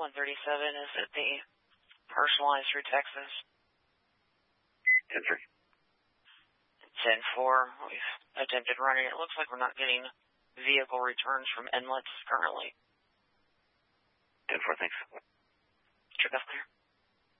137 is at the personalized through Texas. 10-3. 10-4, we've attempted running. It looks like we're not getting vehicle returns from inlets currently. 10-4, thanks. Check off clear.